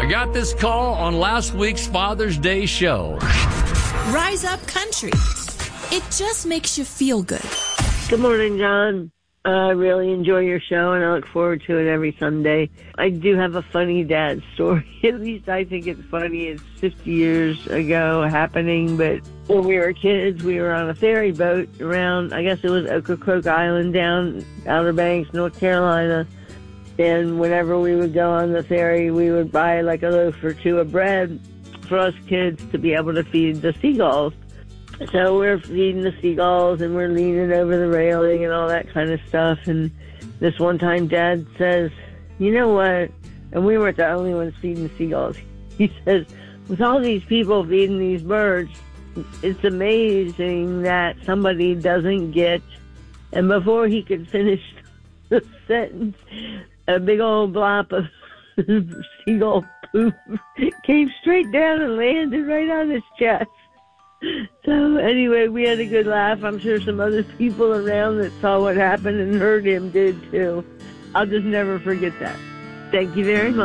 I got this call on last week's Father's Day show. Rise Up Country. It just makes you feel good. Good morning, John. I really enjoy your show, and I look forward to it every Sunday. I do have a funny dad story. At least I think it's funny. It's 50 years ago happening, but when we were kids, we were on a ferry boat around, I guess it was Ocracoke Island down Outer Banks, North Carolina. And whenever we would go on the ferry, we would buy like a loaf or two of bread for us kids to be able to feed the seagulls. So we're feeding the seagulls, and we're leaning over the railing and all that kind of stuff. And this one time, Dad says, you know what? And we weren't the only ones feeding the seagulls. He says, with all these people feeding these birds, it's amazing that somebody doesn't get. And before he could finish the sentence, a big old blob of seagull poop came straight down and landed right on his chest. So anyway, we had a good laugh. I'm sure some other people around that saw what happened and heard him did too. I'll just never forget that. Thank you very much.